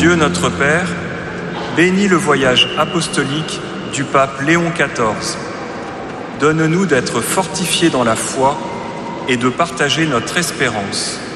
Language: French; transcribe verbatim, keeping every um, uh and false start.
Dieu notre Père, bénis le voyage apostolique du pape Léon quatorze. Donne-nous d'être fortifiés dans la foi et de partager notre espérance.